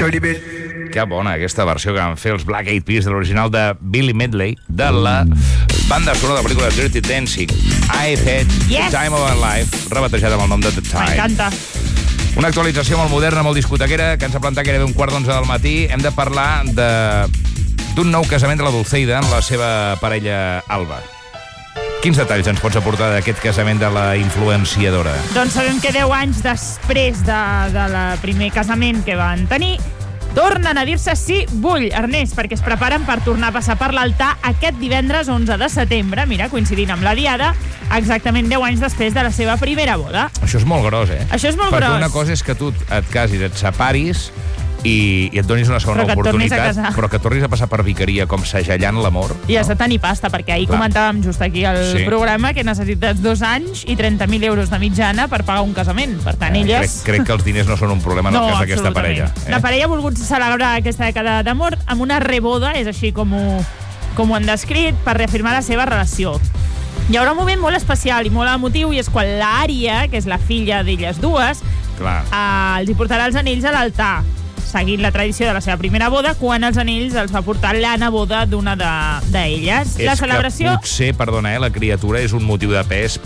Dirty Bit. Que bona aquesta versió que van fer els Black Eyed Peas de l'original de Billy Medley, de la banda sonora de la pel·lícula Dirty Dancing. I've had the time of my life, rebatejada amb el nom de The Time. M'encanta. Una actualització molt moderna, molt discotequera, que ens ha plantat gairebé un quart d'11 del matí. Hem de parlar d'un nou casament de la Dulceida amb la seva parella Alba. Quins detalls ens pots aportar d'aquest casament de la influenciadora? Doncs sabem que 10 anys després del primer casament que van tenir, tornen a dir-se sí vull, Ernest, perquè es preparen per tornar a passar per l'altar aquest divendres 11 de setembre, mira, coincidint amb la diada, exactament 10 anys després de la seva primera boda. Això és molt gros, eh? Això és molt perquè gros. Perquè una cosa és que tu et casis, et separis i et donis una segona oportunitat, però que tornis a passar per vicaria com segellant l'amor. I has de tenir pasta, perquè ahir comentàvem just aquí al programa que necessites 2 anys i 30.000 euros de mitjana per pagar un casament. Per tant, elles... Crec que els diners no són un problema en el cas d'aquesta parella. La parella ha volgut celebrar aquesta dècada d'amor amb una reboda, és així com ho han descrit, per reafirmar la seva relació. Hi haurà un moment molt especial i molt emotiu, i és quan l'Ària, que és la filla d'elles dues, els hi portarà els anells a l'altar, seguint la tradició de la seva primera boda, quan els anells els va portar la neboda d'una d'elles. La celebració... que potser, perdona, la criatura és un motiu de pes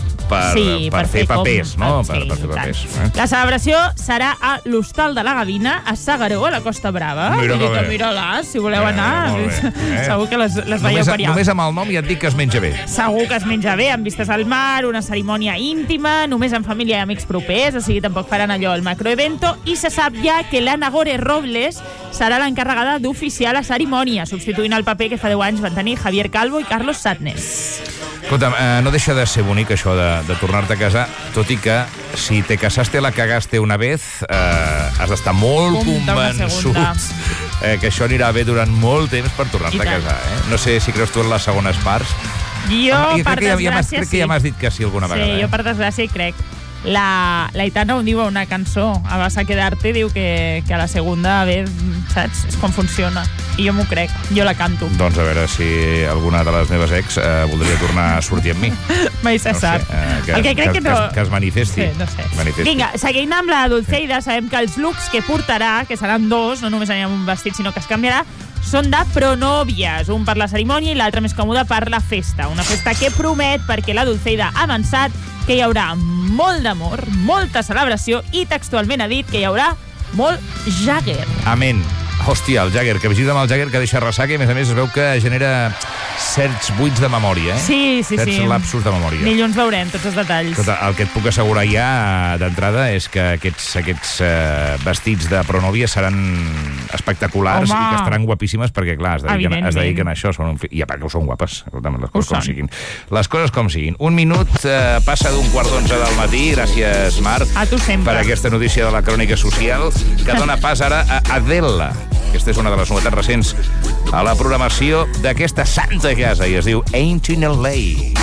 per fer papers, no? Per fer papers. La celebració serà a l'Hostal de la Gavina, a S'Agaró, a la Costa Brava. Mira-la, si voleu anar. Segur que les veieu per allà. Només amb el nom ja et dic que es menja bé. Segur que es menja bé, amb vistes al mar, una cerimònia íntima, només amb família i amics propers, o sigui, tampoc faran allò el macroevento, i se sap ja que l'Anna Gore Robles serà l'encarregada d'oficiar la cerimònia, substituint el paper que fa 10 anys van tenir Javier Calvo i Carlos Satnes. Escolta'm, no deixa de ser bonic això de tornar-te a casar, tot i que si te casaste la cagaste una vez, has d'estar molt convençut que això anirà bé durant molt temps per tornar-te a casar. No sé si creus tu en les segones parts. Jo, per desgràcia, sí. Crec que ja m'has dit que sí alguna vegada. Sí, jo per desgràcia hi crec. La Aitana ho diu a una cançó, a Vas a quedarte, diu que a la segunda vez, saps? És com funciona. I jo m'ho crec, jo la canto. Doncs a veure si alguna de les meves ex voldria tornar a sortir amb mi. Mai se sap. El que crec que no... Que es manifesti. Sí, no sé. Vinga, seguint amb la Dulceida, sabem que els looks que portarà, que seran 2, no només anirà amb un vestit, sinó que es canviarà, són de pronòvies, un per la cerimònia i l'altre més còmode per la festa. Una festa que promet, perquè la Dulceida ha avançat, que hi haurà molt d'amor, molta celebració, i textualment ha dit que hi haurà molt Jagger. Amén. Hòstia, el Jagger, que visita amb el Jagger que deixa ressaca i a més es veu que genera certs buits de memòria, Sí. Certs lapsus de memòria. Dilluns veurem tots els detalls. El que et puc assegurar ja d'entrada és que aquests vestits de pronòvia seran espectaculars. I que estaran guapíssimes perquè, clar, es dediquen a això. I a part que ho són guapes, les coses com siguin. Les coses com siguin. Un minut passa d'un quart d'11 del matí. Gràcies, Marc, per aquesta notícia de la crònica social, que dona pas ara a Adele. Aquesta és una de les novetats recents a la programació d'aquesta santa casa i es diu Ain't in LA.